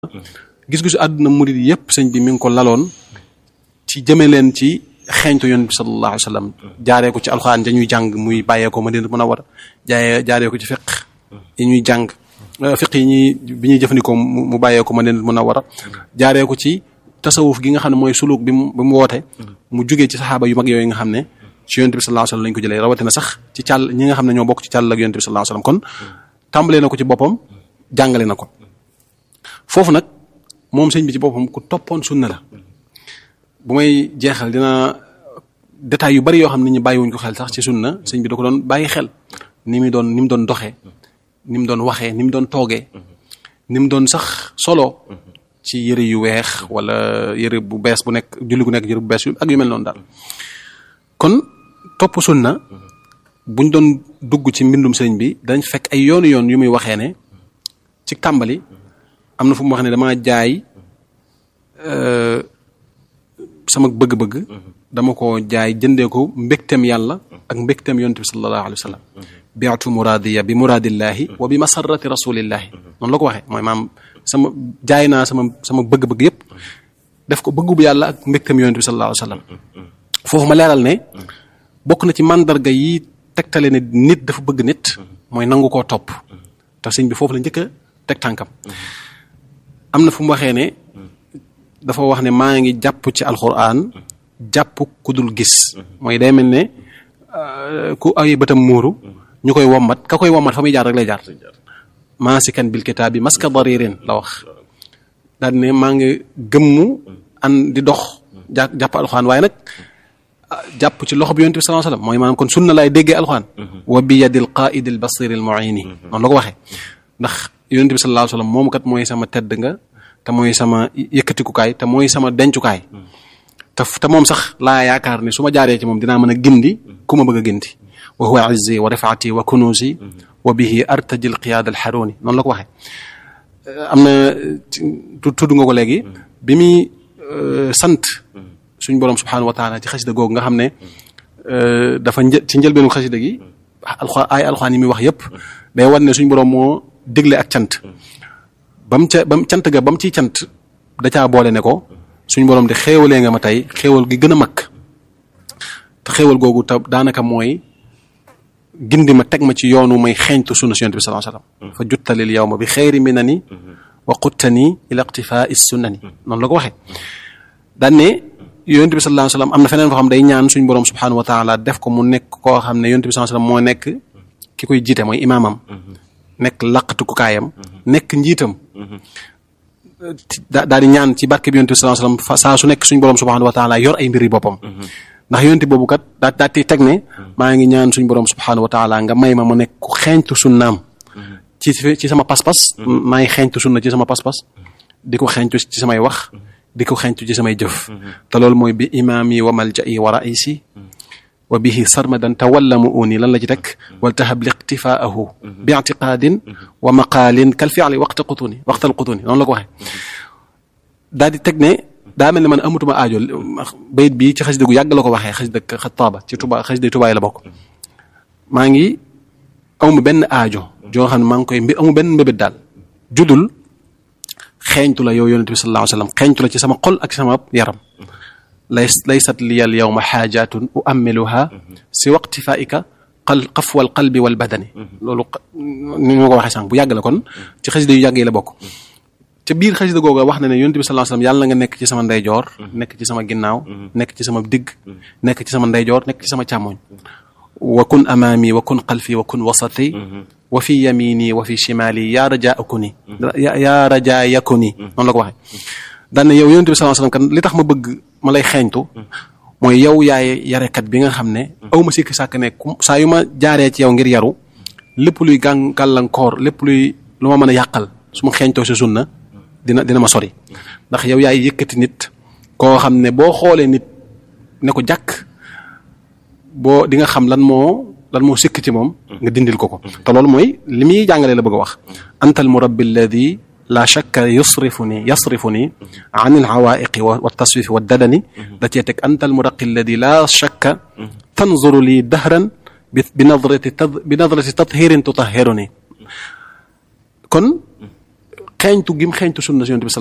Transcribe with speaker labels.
Speaker 1: gis-gisu àdduna murid yépp sëñ bi mi ngi ko laloon ci jëme leen ci xeeñtu yonent bi sallallahu alayhi wa sallam jaaree ko ci alxuraan ja ñuy jàng muy bàyyee ko Madina Munawwara jaaree ko ci fiq yi ñuy jàng fiq yi ñuy bi ñuy jëfandikoo mu bàyyee ko Madina Munawwara jaaree ko ci tasawuf gi nga xam ne mooy suluk bi mu woote mu jugee ci saxaaba yu mag yooyu nga xam ne ci yonent bi sallallahu alayhi wa sallam lañ ko jëlee rawatina sax ci càll ñi nga xam ne ñoo bokk ci càll ak yonent bi sallallahu alayhi wa sallam kon tàmbalee na ko ci boppam jàngale na ko foofu nag moom sëñ bi ci boppam ku toppoon sunna la bu may jeexal dina détails yu bari yoo xam ne ñu bàyyiwuñ ko xel sax ci sunna sëñ bi da ko doon bàyyi xel ni mu doon doxee ni mu doon waxee ni mu doon toogee ni mu doon sax solo ci yëre yu weex wala yëre bu bees bu nekk julli gu nekk yëre bu bees yu ak yu mel noonu daal kon topp sunna buñ doon dugg ci mbindum sëñ bi dañ fekk ay yoonu yoon yu muy waxee ne ci tàmbali am na fu mu wax ne dama jaay sama bëgg-bëgg dama ko jaay jëndee ko mbégteem yàlla ak mbégteem yonent bi sallallahu alayhi wa sallam bi'tu muradiya bi muradillahi wa bi masarrati rasulillahi noonu la ko waxee mooy maam sama jaay naa sama bëgg-bëgg yépp def ko bëggu bu yàlla ak mbégteem yonent bi sallallahu alayhi wa sallam foofu ma leeral ne bokk na ci mandarga yi tegtale ne nit dafa bëgg nit mooy nangu koo topp te sëñ bi foofu la njëkk a teg tànkam am na fu mu waxee ne dafa wax ne maa ngi jàpp ci alxuraan jàpp ku dul gis mooy day mel ne ku ay bëtam muuru ñu koy wommat ka koy wommat fa muy jaar rek lay jaar maasikan bil kitaabi maska daririn la wax daal ne maa ngi gëmmu an di dox jàpp alxuraan waaye nag jàpp ci loxo bi yonent bi sallallahu alayhi wasallam mooy maanaam kon sunna laay déggee alxuraan wa bi yadil qaa'idil basiril mu'ini noonu la ko waxee ndax yonent bi sallallahu alayhi wasallam moom kat mooy sama tedd nga te mooy sama yëkkatikukaay te mooy sama dencukaay te moom sax laa yaakaar ne su ma jaaree ci moom dinaa mën a gindi ku ma bëgg a gindi wa huwa izzi wa rifaati wa kunuusi wa bihi artajil qiyaad al haruni noonu la ko waxee am na tudd nga ko léegi bi muy sant suñ boroom subhaanahu wa taala ci xasida googu nga xam ne dafa ci njëlbeenu xasida gi alxuraan yi muy wax yépp day wan ne suñ boroom moo digle ak cant ba mu cant ga ba mu ciy cant da caa boole ne ko suñ boroom de xéewalee nga ma tey xéewal gi gën a mag te xéewal googu te daanaka mooy gindi ma teg ma ci yoonu may xeeñtu sunna si yonent bi sallallahu alayhi wasallam fa juttalil yawma bi xeyri minani wa quttani ila iqtifaa'i sunnani noonu la ko waxee daan ne yonent bi sallallahu alayhi wasallam am na feneen foo xam day ñaan suñ boroom subhaanahu wa taala def ko mu nekk koo xam ne yonent bi sallallahu alayhi wasallam moo nekk ki koy jiite mooy imaamam nekk laqatuku kaayam nekk njiitam daal di ñaan ci barke bi yonent bi sallallahu alayhi wasallam saa su nekk suñ boroom subhaanahu wa taala yor ay mbiri boppam ndax yonent boobu kat daa teg ne maa ngi ñaan suñ boroom subhaanahu wa taala nga may ma nekk ku xeeñtu sunnaam ci sama pas-pas maa ngi xeeñtu sunna ci sama pas-pas di ko xeeñtu ci samay wax di ko xeeñtu ci samay jëf te loolu mooy bi imaami wa malja'i wa ra'isi wa bihi sarmadan tawalla mu'uni lan la ci teg wal tahab liqtifaahu bi i'tiqaadin wa maqaalin kal fi'li waqtal qutuni noonu la ko waxee daal di teg ne daa mel ne man amatuma aajo bayit bi ci xasida gu yàgg la ko waxee xasida xataaba ci tuba xasida tubaay la bokk maa ngi amu benn aajo joo xam ne maa ngi koy amu benn mbébét daal judul xeeñtu la yow yonent bi sallallahu alayhi wasallam xeeñtu la ci sama xol ak ci sama yaram laysat liyal yawma xaajatun uammiluha si waqtifaika qafwal qalbi wal badani loolu ni ma ko waxee sànq bu yàgg la kon ci xasida yu yàgg yi la bokk ca biir xasida googa wax na ne yonent bi sallallahu alayhi wasallam yàlla nga nekk ci sama ndeyjoor nekk ci sama ginnaaw nekk ci sama digg nekk ci sama ndeyjoor nekk ci sama càmmoñ wa kun amaami wa kun xalfi wa kun wasati wa fi yamini wa fi shimali yaa rajaa yakuni yaa rajaa yakuni noonu la ko waxee daan na yow yonent bi sallallahu alayhi wasallam kan li tax ma bëgg ma lay xeeñtu mooy yow yaay yarekat bi nga xam ne aw ma sikki sàkk ne saa yu ma jaaree ci yow ngir yaru lépp luy gàllankoor lépp luy lu ma mën a yàqal su ma xeeñtoo si sunna dina ma sori ndax yow yaay yëkkati nit koo xam ne boo xoolee nit ne ko jàkk boo di nga xam lan moo sikk ci moom nga dindil ko te loolu mooy li muy jàngalee la bëgg a wax antal murabbi alladi la shakka yasrifuni an al hawaiqi wa taswifi wa dadani da cee teg antal muraqi alladi la shakka tanzuru lii dahran bi nadrati tadhirin tutahhiruni kon xeeñtu gim xeeñtu sunna yonent bi